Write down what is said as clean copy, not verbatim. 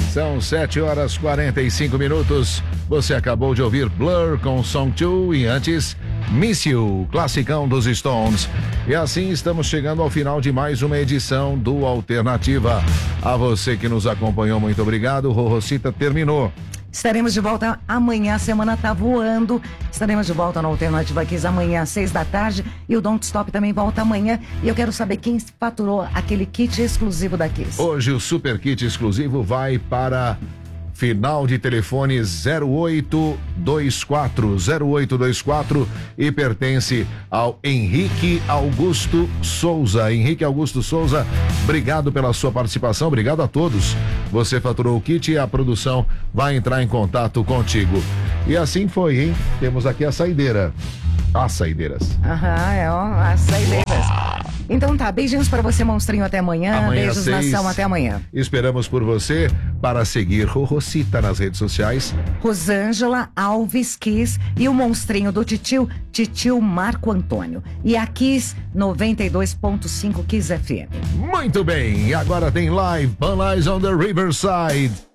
São 7h45. Você acabou de ouvir Blur com Song 2 e antes Miss You, classicão dos Stones. E assim estamos chegando ao final de mais uma edição do Alternativa. A você que nos acompanhou, muito obrigado. Rorrocita terminou. Estaremos de volta amanhã, a semana tá voando. Estaremos de volta na Alternativa Kiss amanhã às 6 da tarde. E o Don't Stop também volta amanhã. E eu quero saber quem faturou aquele kit exclusivo da Kiss. Hoje o super kit exclusivo vai para final de telefone 0824 e pertence ao Henrique Augusto Souza. Henrique Augusto Souza, obrigado pela sua participação, obrigado a todos. Você faturou o kit e a produção vai entrar em contato contigo. E assim foi, hein? Temos aqui a saideira. As saideiras. As saideiras. Então tá, beijinhos para você, monstrinho, até amanhã. Beijos, 6. nação, até amanhã. Esperamos por você para seguir Rorrocita nas redes sociais. Rosângela Alves Kiss e o monstrinho do Titio Marco Antônio. E a Kiss 92.5 Kiss FM. Muito bem, agora tem live Pan Eyes on the Riverside.